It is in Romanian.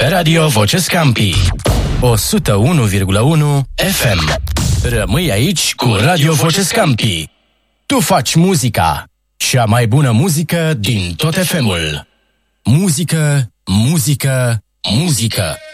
Radio Voce Scampi 101,1 FM. Rămâi aici cu Radio Voce Scampi. Tu faci muzica, cea mai bună muzică din tot FM-ul. Muzică, muzică, muzică.